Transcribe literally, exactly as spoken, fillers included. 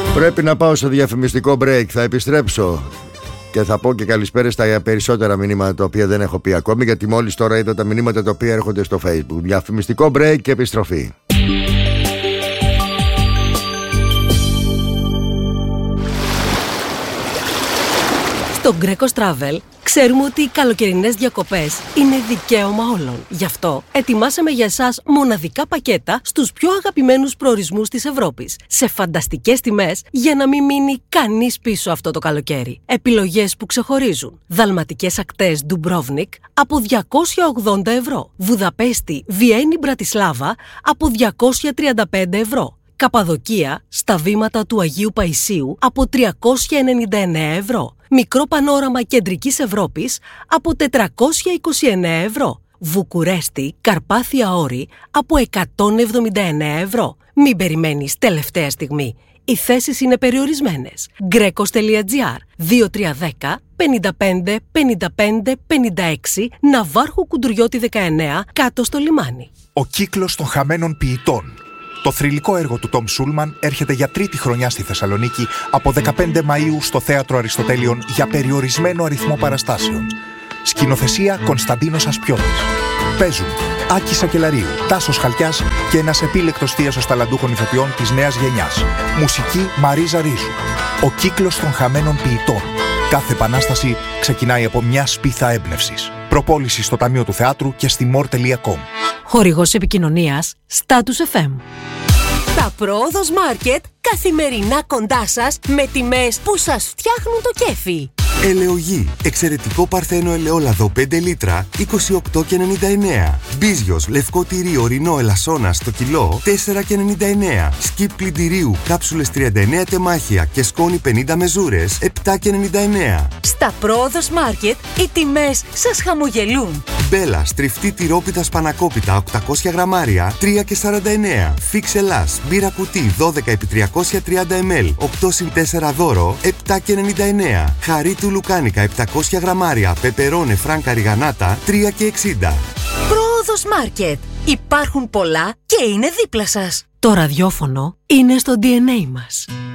Πρέπει να πάω στο διαφημιστικό break. Θα επιστρέψω και θα πω και καλησπέρα στα περισσότερα μηνύματα τα οποία δεν έχω πει ακόμη, γιατί μόλις τώρα είδα τα μηνύματα τα οποία έρχονται στο Facebook. Διαφημιστικό break και επιστροφή. Στο Greco Travel ξέρουμε ότι οι καλοκαιρινές διακοπές είναι δικαίωμα όλων. Γι' αυτό ετοιμάσαμε για εσάς μοναδικά πακέτα στους πιο αγαπημένους προορισμούς της Ευρώπης, σε φανταστικές τιμές για να μην μείνει κανείς πίσω αυτό το καλοκαίρι. Επιλογές που ξεχωρίζουν. Δαλματικές ακτές Ντουμπρόβνικ από διακόσια ογδόντα ευρώ. Βουδαπέστη, Βιέννη, Μπρατισλάβα από διακόσια τριάντα πέντε ευρώ. Καπαδοκία, στα βήματα του Αγίου Παϊσίου από τριακόσια ενενήντα εννέα ευρώ. Μικρό πανόραμα κεντρικής Ευρώπης από τετρακόσια είκοσι εννέα ευρώ. Βουκουρέστη, Καρπάθια Όρη από εκατόν εβδομήντα εννέα ευρώ. Μην περιμένεις τελευταία στιγμή. Οι θέσεις είναι περιορισμένες. Γκρέκος.gr δύο τρία ένα μηδέν πέντε πέντε πέντε πέντε πέντε έξι Ναβάρχου Κουντουριώτη δεκαεννέα, κάτω στο λιμάνι. Ο κύκλος των χαμένων ποιητών. Το θρυλικό έργο του Τόμ Σούλμαν έρχεται για τρίτη χρονιά στη Θεσσαλονίκη από δεκαπέντε Μαΐου στο Θέατρο Αριστοτέλειων για περιορισμένο αριθμό παραστάσεων. Σκηνοθεσία Κωνσταντίνος Ασπιώτης. Παίζουν Άκη Σακελαρίου, Τάσος Χαλκιάς και ένας επίλεκτος θίασος ταλαντούχων ηθοποιών της νέας γενιάς. Μουσική Μαρίζα Ρίζου. Ο κύκλος των χαμένων ποιητών. Κάθε επανάσταση ξεκινάει από μια σπίθα έμπνευσης. Προπόληση στο Ταμείο του Θεάτρου και στη μορ τελεία κομ. Χορηγός επικοινωνίας Status εφ εμ. Τα Πρόοδος Μάρκετ καθημερινά κοντά σας με τιμές που σας φτιάχνουν το κέφι. Ελαιογή. Εξαιρετικό παρθένο ελαιόλαδο πέντε λίτρα είκοσι οκτώ και ενενήντα εννέα. Μπίζιος λευκό τυρί ορεινό ελασσόνα στο κιλό τέσσερα και ενενήντα εννέα. Σκιπ πλυντηρίου κάψουλες τριάντα εννέα τεμάχια και σκόνη πενήντα μεζούρες επτά και ενενήντα εννέα. Στα Πρόοδος Μάρκετ οι τιμές σας χαμογελούν. Μπέλα στριφτή τυρόπιτα σπανακόπιτα οκτακόσια γραμμάρια τρία και σαράντα εννέα. Φίξ Ελλάς μπύρα κουτί δώδεκα επί τριακόσια τριάντα μιλιλίτρα οκτώ συν τέσσερα δώρο επτά και ενενήντα εννέα. Χαρί του Λουκάνικα επτακόσια γραμμάρια πεπερώνε φράνκα ριγανάτα τρία και εξήντα. Πρόοδος Μάρκετ. Υπάρχουν πολλά και είναι δίπλα σας. Το ραδιόφωνο είναι στο ντι εν έι μας.